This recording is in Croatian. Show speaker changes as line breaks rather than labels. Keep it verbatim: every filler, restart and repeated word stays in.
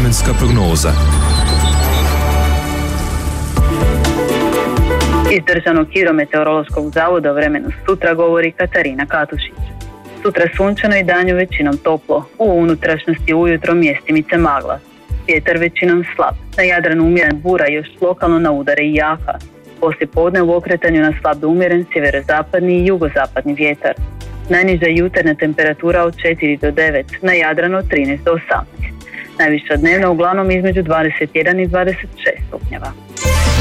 vremenska prognoza.
Iz Državnog hidrometeorološkog zavoda o vremenu sutra govori Katarina Katušić. Sutra sunčano i danju većinom toplo, u unutrašnjosti ujutro mjestimice magla. Vjetar većinom slab, na Jadranu umjeren bura, još lokalno na udare i jaka. Poslije podne u okretanju na slab do umjeren sjeverozapadni i jugozapadni vjetar. Najniža jutarnja temperatura od četiri do devet, na Jadranu od trinaest do osamnaest. Najviša dnevna uglavnom između dvadeset jedan i dvadeset šest stupnjeva.